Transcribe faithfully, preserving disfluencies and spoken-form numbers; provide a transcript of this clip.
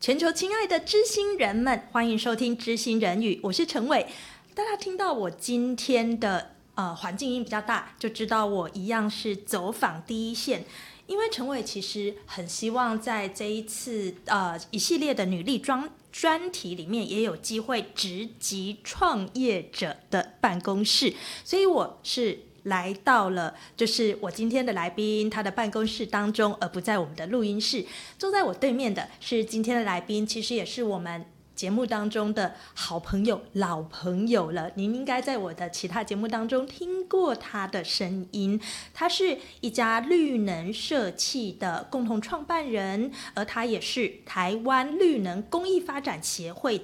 全球亲爱的知心人们，欢迎收听知心人语，我是陈伟。大家听到我今天的呃环境音比较大，就知道我一样是走访第一线。因为陈伟其实很希望在这一次呃一系列的女力专专题里面，也有机会直击创业者的办公室，所以我是来到了就是我今天的来宾他的办公室当中，而不在我们的录音室。坐在我对面的是今天的来宾，其实也是我们节目当中的好朋友老朋友了，您应该在我的其他节目当中听过他的声音。他是一家绿能社企的共同创办人，而他也是台湾绿能公益发展协会